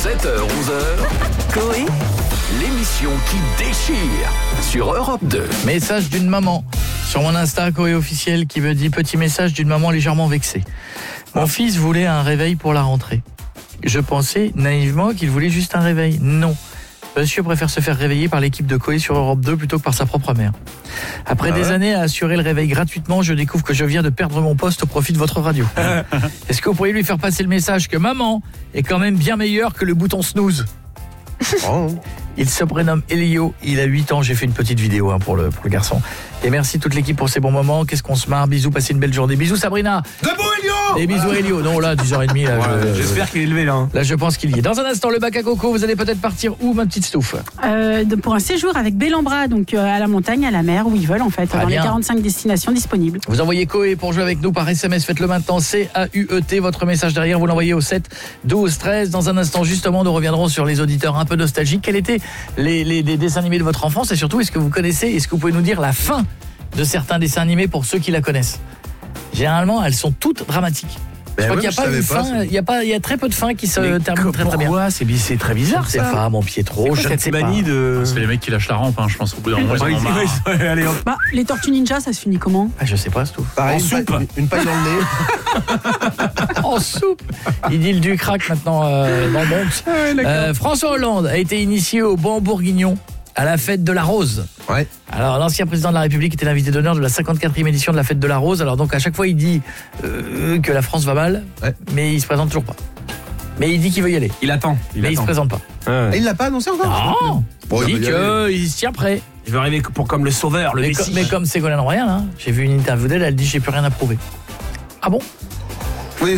7h-11h, Coé, l'émission qui déchire sur Europe 2. Message d'une maman sur mon Insta Coé officiel qui me dit: petit message d'une maman légèrement vexée. Mon fils voulait un réveil pour la rentrée. Je pensais naïvement qu'il voulait juste un réveil. Non. Monsieur préfère se faire réveiller par l'équipe de Coé sur Europe 2 plutôt que par sa propre mère. Après des années à assurer le réveil gratuitement, je découvre que je viens de perdre mon poste au profit de votre radio. Est-ce que vous pourriez lui faire passer le message que maman est quand même bien meilleure que le bouton snooze? Il se prénomme Elio, il a 8 ans, j'ai fait une petite vidéo pour le garçon. Et merci toute l'équipe pour ces bons moments, qu'est-ce qu'on se marre, bisous, passez une belle journée. Bisous Sabrina. Debout Elio. Et bisous Elio. Non là, 10h30 là. J'espère qu'il est levé là. Là je pense qu'il y est. Dans un instant, le bac à coco, vous allez peut-être partir où ma petite Stouff? Pour un séjour avec Bellambra, donc à la montagne, à la mer, où ils veulent en fait, dans les 45 destinations disponibles. Vous envoyez Coé pour jouer avec nous par SMS, faites-le maintenant, CAUET, votre message derrière, vous l'envoyez au 7 12 13. Dans un instant justement, nous reviendrons sur les auditeurs un peu nostalgiques. Quels étaient les dessins animés de votre enfance et surtout, est-ce que vous pouvez nous dire la fin de certains dessins animés pour ceux qui la connaissent? Généralement, elles sont toutes dramatiques. Je crois qu'il n'y a pas une fin, il y a très peu de fins qui se terminent très très bien. Pourquoi? C'est très bizarre ça. C'est pas mon Pietro, je ne sais pas. C'est les mecs qui lâchent la rampe, je pense au bout d'un moment. Allez, hop. Les Tortues Ninja, ça se finit comment? Je sais pas, Stouff. En soupe. Une paille dans le nez. En soupe. Il dit le du crack maintenant dans le Bronx. François Hollande a été initié au banc bourguignon à la fête de la Rose. Ouais. Alors l'ancien président de la République était l'invité d'honneur de la 54e édition de la fête de la Rose. Alors donc à chaque fois il dit que la France va mal, mais il se présente toujours pas. Mais il dit qu'il veut y aller. Il attend. Mais il se présente pas. Et il l'a pas annoncé encore? Non. Il dit qu'il s'y tient prêt. Il veut arriver comme le sauveur, le Messie. Mais comme Ségolène Royal, j'ai vu une interview d'elle, elle dit j'ai plus rien à prouver. Ah bon? Oui.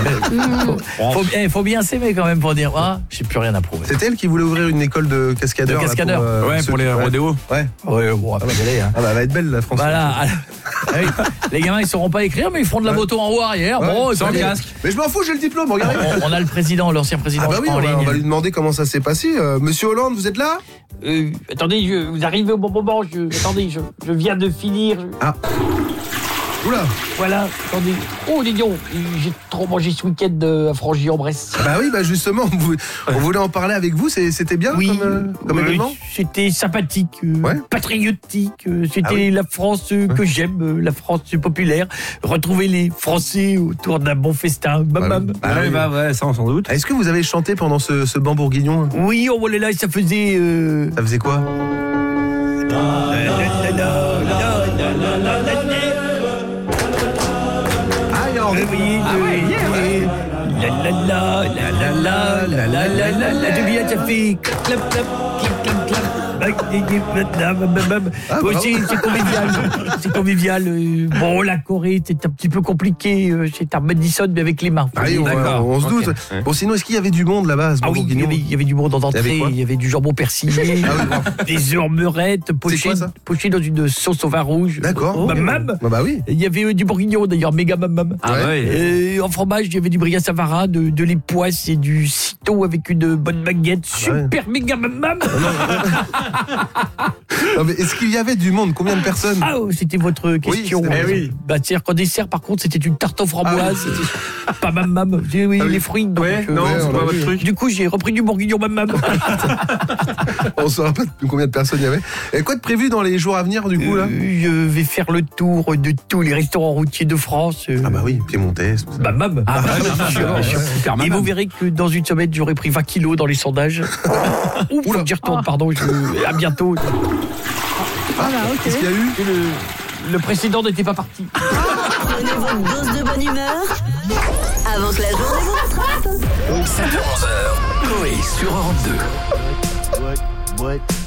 Faut bien s'aimer quand même pour dire j'ai plus rien à prouver. C'est elle qui voulait ouvrir une école de cascadeurs. Pour les rodéos. Ouais, bon, on va y aller. Elle va être belle la France. Voilà. Les gamins ils sauront pas écrire mais ils feront de la moto en haut arrière. Bon, sans casque. Mais je m'en fous, j'ai le diplôme, regardez. On a le président, l'ancien président en ligne. On va lui demander comment ça s'est passé. Monsieur Hollande, vous êtes là? Attendez, vous arrivez au bon moment. Attendez, je viens de finir. Oula. Voilà, attendez. Oh, dis donc, j'ai trop mangé ce week-end à Frangy-en-Bresse. Justement, on voulait en parler avec vous, c'était bien comme événement? C'était sympathique, patriotique, c'était la France que j'aime, la France populaire. Retrouver les Français autour d'un bon festin. Ça sans doute. Est-ce que vous avez chanté pendant ce banc bourguignon? Oui, on volait là et ça faisait... Ça faisait quoi? Ça fait clap clap clap clap. C'est convivial. Bon, la Corée, c'est un petit peu compliqué. C'est à Madison, mais avec les mains. On se doute. Bon, sinon, est-ce qu'il y avait du monde là-bas? Il y avait du monde en entrée. Il y avait du jambon persillé, des œufs meurettes pochées dans une sauce au vin rouge. D'accord. Il y avait du bourguignon d'ailleurs, méga mam. En fromage, il y avait du bria Savara, de l'époisse et du citron avec une bonne baguette. Super méga mam. Non, mais est-ce qu'il y avait du monde? Combien de personnes? C'était votre question. Oui. C'est-à-dire qu'en dessert, par contre, c'était une tarte aux framboises. Pas mam. Les fruits. Donc, c'est pas votre truc. Du coup, j'ai repris du bourguignon mam. On ne saura pas combien de personnes il y avait. Et quoi de prévu dans les jours à venir, du coup, là? Je vais faire le tour de tous les restaurants routiers de France. Piémontais. Mam. Et vous verrez que dans une semaine, j'aurai pris 20 kilos dans les sondages. Faut que j'y retourne, pardon. À bientôt. Qu'est-ce qu'il y a eu? Le précédent n'était pas parti. Prenez votre dose de bonne humeur avant que la journée vous rattrape. 7h-11h, Coé sur Europe 2.